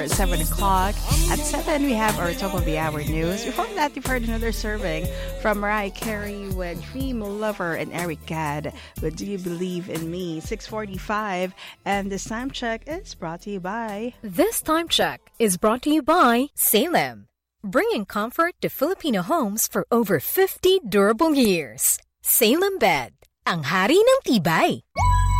7 o'clock. At 7, we have our top of the hour news. Before that, you've heard another serving from Mariah Carey with Dream Lover and Eric Gadd with Do You Believe in Me? 6:45. And this time check is brought to you by... This time check is brought to you by Salem, bringing comfort to Filipino homes for over 50 durable years. Salem Bed, ang hari ng tibay.